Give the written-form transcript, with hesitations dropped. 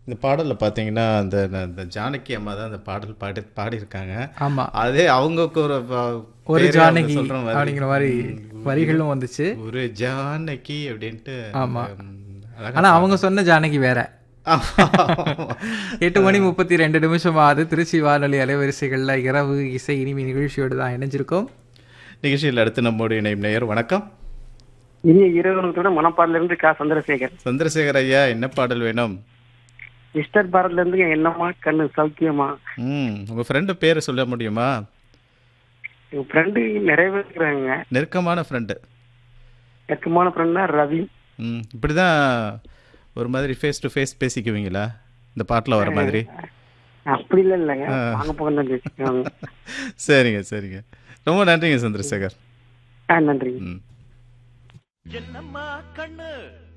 இந்த பாடல்ல பார்த்தீங்கன்னா, அந்த அந்த ஜானகி அம்மா தான் அந்த பாடல் பாடியிருக்காங்க. ஆமா. அதே அவங்களுக்கு ஒரு ஒரு பேரே அவங்க ஜானகி சொல்ற மாதிரி. அப்படிங்கிற மாரி இவ வரிகளும் வந்துச்சு. ஒரு ஜானகி அப்படின்ட்டு அந்த ஆமா. அழகா ஆனா அவங்க பாடுறாங்க. சொன்ன ஜானகி வேற. 8 மணி 32 நிமிஷம் ஆகுது. திருச்சி வானொலி அலைவரிசைகள்ல இரவு இசை இனிமை நிகழ்ச்சியோடு தான் இணைஞ்சிருக்கோம். நிகழ்ச்சியில் அடுத்து நம்மோடு இணையும் நேயர் வணக்கம். இனிய இரவு மணப்பாடுல இருந்து சந்திரசேகர். சந்திரசேகர் ஐயா, என்ன பாடல் வேணும்? மிஸ்டர் பாரத்ல இருந்து என்னம்மா கண்ணு சௌக்கியமா. உங்க ஃப்ரெண்டு பேரை சொல்ல முடியுமா? என் ஃப்ரெண்டு நிறைய பேர் இருக்கிறாங்க. நெருக்கமான ஃப்ரெண்டு. நெருக்கமான ஃப்ரெண்ட்னா ரவி. இப்படிதான் ஒரு மாதிரி ஃபேஸ் டு ஃபேஸ் பேசிக்குவீங்களா இந்த பாட்டில் வர மாதிரி? அப்படி இல்ல இல்லைங்க, வாங்க போக தான் பேசிக்குவாங்க. சரிங்க சரிங்க, ரொம்ப நன்றிங்க சந்திரசேகர். நன்றி. என்னம்மா கண்ணு